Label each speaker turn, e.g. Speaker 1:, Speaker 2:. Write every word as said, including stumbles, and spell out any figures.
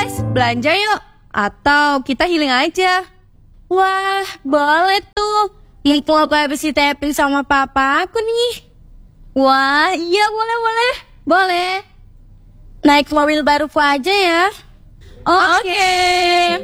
Speaker 1: guys, belanja yuk. Atau kita healing aja.
Speaker 2: Wah, boleh tuh. Mumpung aku habis di tapping sama papa aku nih.
Speaker 1: Wah, iya boleh-boleh.
Speaker 2: Boleh. Naik mobil baruku aja ya.
Speaker 1: Oh, oke. Okay.